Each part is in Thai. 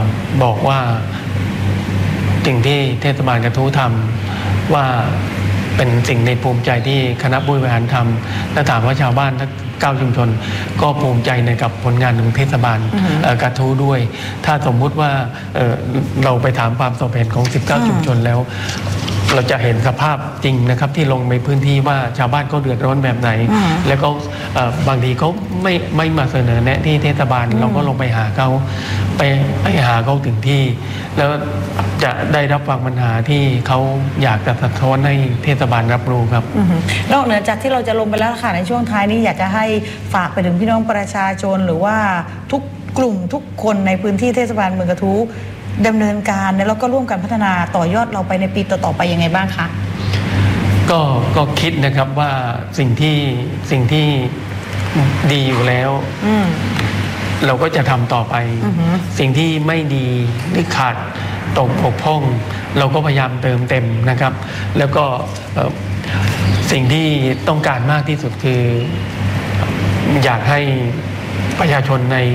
บอกว่าสิ่งที่เทศบาลกระทู้ทำว่าเป็นสิ่งในภูมิใจที่คณะผู้บริหารทำและถามว่าชาวบ้านทั้ง9ชุมชนก็ภูมิใจในกับผลงานของเทศบาลกระทู้ด้วยถ้าสมมุติว่าเราไปถามความสมเหตุของ19ชุมชนแล้วเราจะเห็นสภาพจริงนะครับที่ลงในพื้นที่ว่าชาวบ้านเขาเดือดร้อนแบบไหนแล้วก็บางทีเขาไม่มาเสนอแนะที่เทศบาลเราก็ลงไปหาเขาไปหาเขาถึงที่แล้วจะได้รับฟังปัญหาที่เขาอยากจะสะท้อนให้เทศบาลรับรู้ครับนอกเหนือจากที่เราจะลงไปแล้วค่ะในช่วงท้ายนี้อยากจะให้ฝากไปถึงพี่น้องประชาชนหรือว่าทุกกลุ่มทุกคนในพื้นที่เทศบาลเมืองกระทู้ดำเนินการแล้วก็ร่วมกันพัฒนาต่อยอดเราไปในปีต่อๆไปยังไงบ้างคะก็คิดนะครับว่าสิ่งที่ดีอยู่แล้วเราก็จะทำต่อไปสิ่งที่ไม่ดีหรือขาดตกบกพร่องเราก็พยายามเติมเต็มนะครับแล้วก็สิ่งที่ต้องการมากที่สุดคืออยากให้ประชาชนใน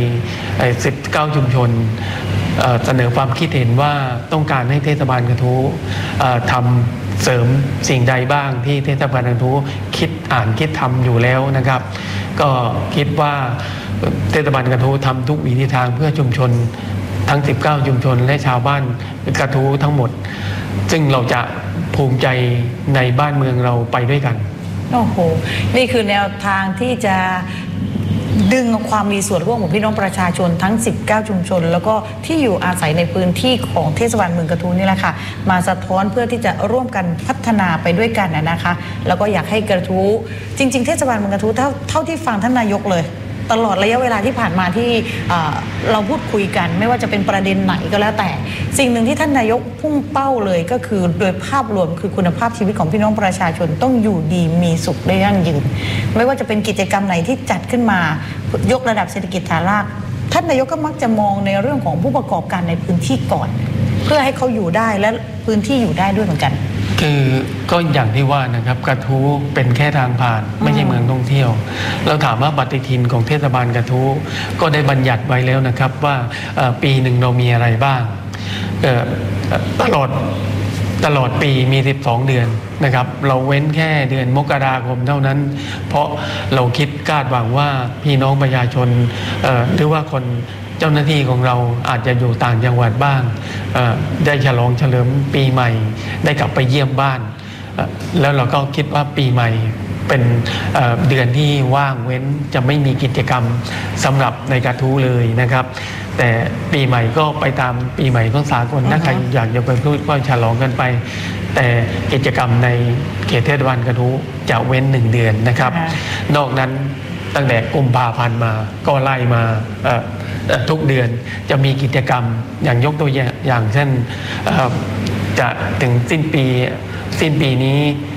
19ชุมชนเสนอความคิดเห็นว่าต้องการให้เทศบาลกระทู้ทำเสริมสิ่งใดบ้างที่เทศบาลกระทู้คิดทำอยู่แล้วนะครับก็คิดว่าเทศบาลกระทู้ทำทุกวิถีทางเพื่อชุมชนทั้ง19ชุมชนและชาวบ้านกระทู้ทั้งหมดซึ่งเราจะภูมิใจในบ้านเมืองเราไปด้วยกันโอ้โหนี่คือแนวทางที่จะดึงความมีส่วนร่วมของพี่น้องประชาชนทั้ง19ชุมชนแล้วก็ที่อยู่อาศัยในพื้นที่ของเทศบาลเมืองกระทู้นี่แหละค่ะมาสะท้อนเพื่อที่จะร่วมกันพัฒนาไปด้วยกันนะคะแล้วก็อยากให้กระทู้จริงๆเทศบาลเมืองกระทู้เท่าที่ฟังท่านนายกเลยตลอดระยะเวลาที่ผ่านมาที่เราพูดคุยกันไม่ว่าจะเป็นประเด็นไหนก็แล้วแต่สิ่งหนึ่งที่ท่านนายกพุ่งเป้าเลยก็คือโดยภาพรวมคือคุณภาพชีวิตของพี่น้องประชาชนต้องอยู่ดีมีสุขได้ยั่งยืนไม่ว่าจะเป็นกิจกรรมไหนที่จัดขึ้นมายกระดับเศรษฐกิจฐานรากท่านนายกก็มักจะมองในเรื่องของผู้ประกอบการในพื้นที่ก่อนเพื่อให้เขาอยู่ได้และพื้นที่อยู่ได้ด้วยเหมือนกันคือก็อย่างที่ว่านะครับกระทู้เป็นแค่ทางผ่านไม่ใช่เมืองท่องเที่ยวเราถามว่าปฏิทินของเทศบาลกระทู้ก็ได้บัญญัติไว้แล้วนะครับว่าปีหนึ่งเรามีอะไรบ้างตลอดปีมี12เดือนนะครับเราเว้นแค่เดือนมกราคมเท่านั้นเพราะเราคิดคาดหวังว่าพี่น้องประชาชนหรือว่าคนเจ้าหน้าที่ของเราอาจจะอยู่ต่างจังหวัดบ้างได้ฉลองเฉลิมปีใหม่ได้กลับไปเยี่ยมบ้านแล้วเราก็คิดว่าปีใหม่เป็นเดือนที่ว่างเว้นจะไม่มีกิจกรรมสำหรับในกระทู้เลยนะครับแต่ปีใหม่ก็ไปตามปีใหม่ของสากลถ้าใครอยากจะไปพูดก็ฉลองกันไปแต่กิจกรรมในเขตเทศบาลกระทู้จะเว้น1เดือนนะครับนอกนั้นตั้งแต่กุมภาพันธ์มาก็ไล่มาทุกเดือนจะมีกิจกรรมอย่างยกตัวอย่างเช่นจะถึงสิ้นปีนี้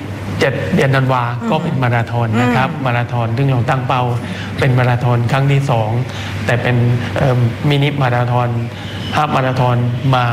7 เดือนธันวาก็เป็นมาราธอนนะครับมาราธอนซึ่งเราตั้งเป้าเป็นมาราธอนครั้งที่2แต่เป็นมินิมาราธอนฮาล์ฟมาราธอนมา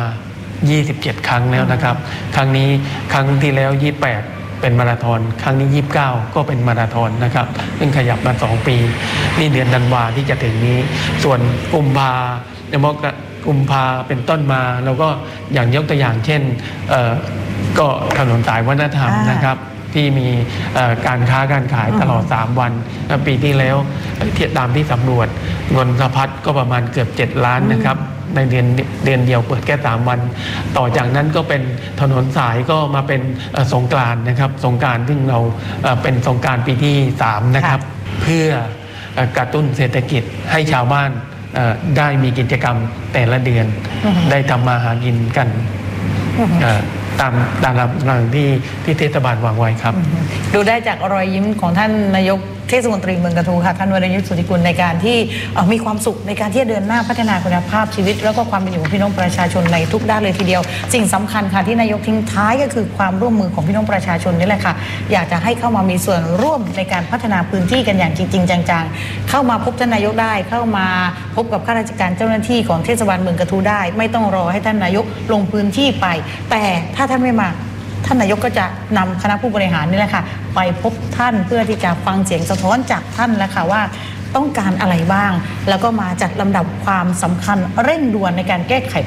27ครั้งแล้วนะครับครั้งนี้ครั้งที่แล้ว28เป็นมาราธอนครั้งนี้29ก็เป็นมาราธอนนะครับซึ่งขยับมา2ปีนี่เดือนธันวาที่จะถึงนี้ส่วนกุมภาเป็นต้นมาเราก็อย่างยกตัวอย่างเช่นก็ถนนสายวัฒนธรรมนะครับที่มีการค้าการขายตลอด3วันปีที่แล้วตามที่สำรวจเงินสะพัดก็ประมาณเกือบ7ล้านนะครับในเดือนเดียวเปิดแค่3วันต่อจากนั้นก็เป็นถนนสายก็มาเป็นสงกรานต์นะครับสงกรานต์ซึ่งเราเป็นสงกรานต์ปีที่3นะครับเพื่อกระตุ้นเศรษฐกิจให้ชาวบ้านได้มีกิจกรรมแต่ละเดือนได้ทำมาหากินกันตามหลังที่เทศบาลวางไว้ครับดูได้จากรอยยิ้มของท่านนายกเทศมนตรีเมืองกระทู้ค่ะท่านวรยุทธ สุทธิกุลในการที่มีความสุขในการที่จะเดินหน้าพัฒนาคุณภาพชีวิตแล้วก็ความเป็นอยู่ของพี่น้องประชาชนในทุกด้านเลยทีเดียวสิ่งสำคัญค่ะที่นายกทิ้งท้ายก็คือความร่วมมือของพี่น้องประชาชนนี่แหละค่ะอยากจะให้เข้ามามีส่วนร่วมในการพัฒนาพื้นที่กันอย่างจริงๆจังๆเข้ามาพบท่านนายกได้เข้ามาพบกับข้าราชการเจ้าหน้าที่ของเทศบาลเมืองกระทู้ได้ไม่ต้องรอให้ท่านนายกลงพื้นที่ไปแต่ถ้าท่านไม่มาท่านนายกก็จะนำคณะผู้บริหารนี่แหละค่ะไปพบท่านเพื่อที่จะฟังเสียงสะท้อนจากท่านแล้วค่ะว่าต้องการอะไรบ้างแล้วก็มาจัดลำดับความสำคัญเร่งด่วนในการแก้ไข